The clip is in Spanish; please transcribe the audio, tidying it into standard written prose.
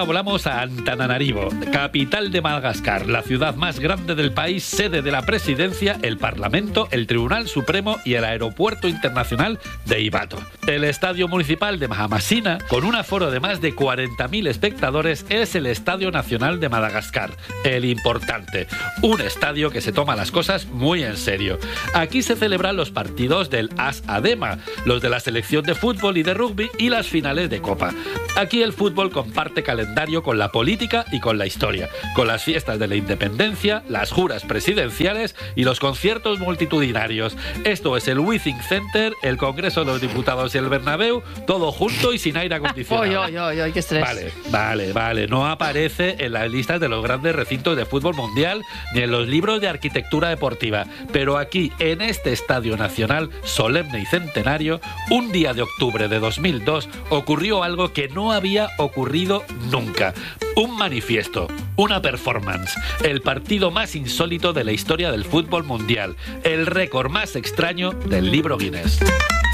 volamos a Antananarivo, capital de Madagascar, la ciudad más grande del país, sede de la presidencia, el Parlamento, el Tribunal Supremo y el Aeropuerto Internacional de Ibato. El Estadio Municipal de Mahamasina, con un aforo de más de 40.000 espectadores, es el Estadio Nacional de Madagascar, el importante. Un estadio que se toma las cosas muy en serio. Aquí se celebran los partidos del AS Adema, los de la selección de fútbol y de rugby y las finales de Copa. Aquí el fútbol comparte calendario con la política y con la historia, con las fiestas de la independencia, las juras presidenciales y los conciertos multitudinarios. Esto es el Withing Center, el Congreso de los Diputados y el Bernabéu, todo junto y sin aire acondicionado. ¡Ay, qué estrés! Vale. No aparece en las listas de los grandes recintos de fútbol mundial ni en los libros de arquitectura deportiva. Pero aquí, en este Estadio Nacional, solemne y centenario, un día de octubre de 2002, ocurrió algo que no había ocurrido nunca. Un manifiesto, una performance, el partido más insólito de la historia del fútbol mundial, el récord más extraño del libro Guinness.